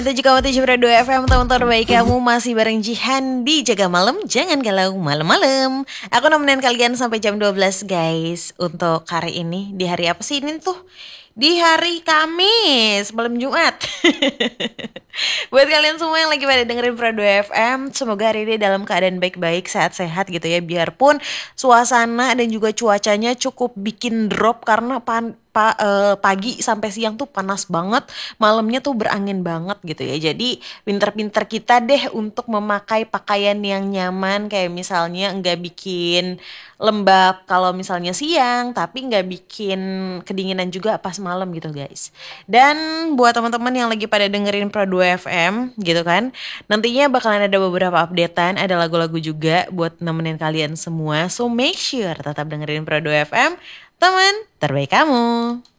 7,7 FM, teman terbaik kamu masih bareng Jihan di Jaga Malam. Jangan galau malam-malam. Aku nemenin kalian sampai jam 12 guys. Untuk hari ini, di hari apa sih ini tuh? Di hari Kamis, malam Jumat. Buat kalian semua yang lagi pada dengerin Pro 2 FM, semoga hari ini dalam keadaan baik-baik, sehat-sehat gitu ya. Biarpun suasana dan juga cuacanya cukup bikin drop karena pagi sampai siang tuh panas banget, malamnya tuh berangin banget gitu ya. Jadi pinter-pinter kita deh untuk memakai pakaian yang nyaman, kayak misalnya nggak bikin lembab kalau misalnya siang, tapi nggak bikin kedinginan juga pas malam gitu guys. Dan buat teman-teman yang lagi pada dengerin Pro 2 FM gitu kan, nantinya bakalan ada beberapa updatean, ada lagu-lagu juga buat nemenin kalian semua. So make sure tetap dengerin Pro 2 FM, teman terbaik kamu.